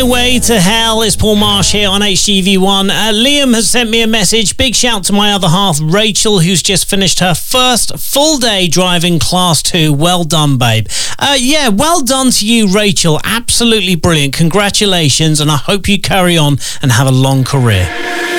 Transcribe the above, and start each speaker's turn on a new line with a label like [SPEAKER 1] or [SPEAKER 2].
[SPEAKER 1] Highway to Hell is Paul Marsh here on HGV1. Liam has sent me a message. Big shout to my other half, Rachel, who's just finished her first full day driving Class 2. Well done, babe. Yeah, well done to you, Rachel. Absolutely brilliant. Congratulations, and I hope you carry on and have a long career.